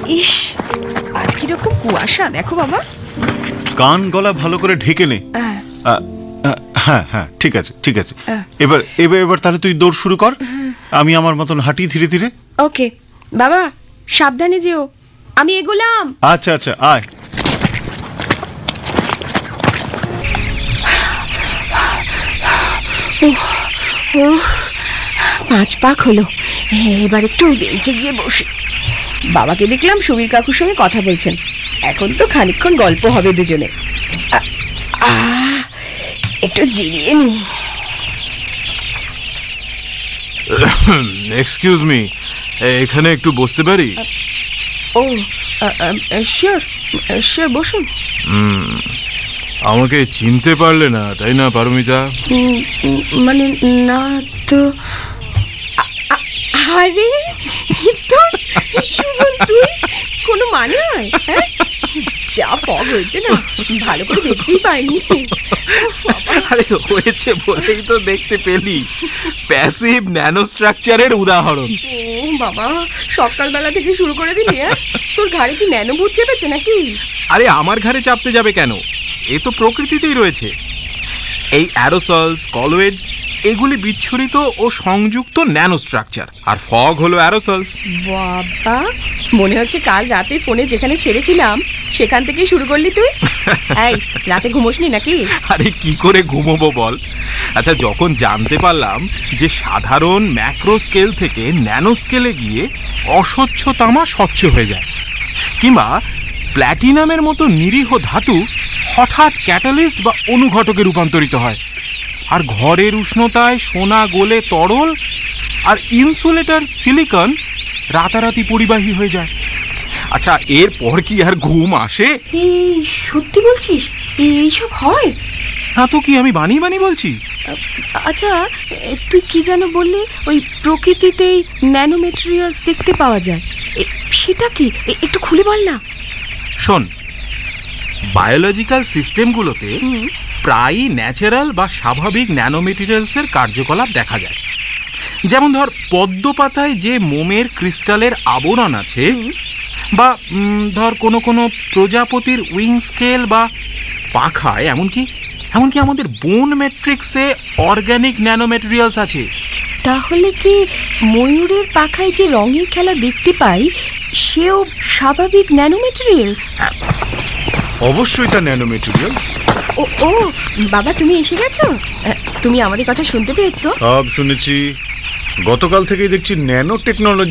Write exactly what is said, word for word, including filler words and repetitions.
ইস, আজ কিরকম কুয়াশা দেখো বাবা। কান গলা ভালো করে ঢেকে নে। হ্যাঁ হ্যাঁ ঠিক আছে ঠিক আছে। এবার এবার এবার তাহলে তুই দৌড় শুরু কর, আমি আমার মতন হাঁটি ধীরে ধীরে। ওকে বাবা, সাবধানে যেও, আমি এগোলাম। আচ্ছা আচ্ছা আয়। পাঁচ পাক হলো, এবার একটু ওই বেঞ্চে গিয়ে বসে। বাবাকে দেখলাম সুবীর কাকুর সঙ্গে কথা বলছেন, এখন তো খানিকক্ষণ গল্প হবে দুজনে। আহ, একটু জিরিয়ে নি। এক্সকিউজ মি, এখানে একটু বসতে পারি? ও শিওর শিওর, বসুন। আমাকে চিনতে পারলে না তাই না পারমিতা? মানে না তো। আরে শুনুন, তুই কোনো মানে হয়? যা ফগ হয়েছে না, ভালো করে দেখতেই পাইনি। আরে হয়েছে বলেই তো দেখতে পেলি, প্যাসিভ ন্যানো স্ট্রাকচারের উদাহরণ। ও বাবা, সকালবেলা থেকে শুরু করে দিলি। হ্যাঁ, তোর ঘাড়ে কি ন্যানো ভূত চেপেছে নাকি? আরে আমার ঘাড়ে চাপতে যাবে কেন, এ তো প্রকৃতিতেই রয়েছে। এই অ্যারোসলস, কলয়েডস এগুলি বিচ্ছুরিত ও সংযুক্ত ন্যানো স্ট্রাকচার, আর ফগ হলো অ্যারোসলস। বাবা, মনে হচ্ছে কাল রাতে ফোনে যেখানে ছেড়েছিলাম সেখান থেকেই শুরু করলি তুই। এই, রাতে ঘুমোসনি নাকি? আরে কি করে ঘুমোবো বল। আচ্ছা, যখন জানতে পারলাম যে সাধারণ ম্যাক্রো স্কেল থেকে ন্যানো স্কেলে গিয়ে অস্বচ্ছ তামা স্বচ্ছ হয়ে যায়, কিংবা প্ল্যাটিনামের মতো নিরীহ ধাতু হঠাৎ ক্যাটালিস্ট বা অনুঘটকে রূপান্তরিত হয়, আর ঘরের উষ্ণতায় সোনা গলে তরল, আর ইনসুলেটর সিলিকন রাতারাতি পরিবাহী হয়ে যায়। আচ্ছা, এরপর কি আর ঘুম আসে? এই সত্যি বলছিস? এইসব হয় না তো কি আমি বানিয়ে বানিয়ে বলছি? আচ্ছা, তুই কি যেন বললি, ওই প্রকৃতিতেই ন্যানো ম্যাটেরিয়ালস দেখতে পাওয়া যায়, সেটা কি একটু খুলে বল না। শোন, বায়োলজিক্যাল সিস্টেমগুলোতে প্রায়ই ন্যাচারাল বা স্বাভাবিক ন্যানো মেটেরিয়ালসের কার্যকলাপ দেখা যায়। যেমন ধর, পদ্ম পাতায় যে মোমের ক্রিস্টালের আবরণ আছে, বা ধর কোনো কোনো প্রজাপতির উইং স্কেল বা পাখায়, এমনকি এমনকি আমাদের বোন ম্যাট্রিক্সে অর্গ্যানিক ন্যানো ম্যাটেরিয়ালস আছে। তাহলে কি ময়ূরের পাখায় যে রঙের খেলা দেখতে পাই সেও স্বাভাবিক ন্যানো ম্যাটেরিয়ালস? অবশ্যই তা ন্যানো ম্যাটেরিয়ালস। ও ও বাবা, তুমি এসে গেছো? তুমি আমাদের কথা শুনতে পেয়েছো? সব শুনেছি, গতকাল থেকেই দেখছি ন্যানো টেকনোলজি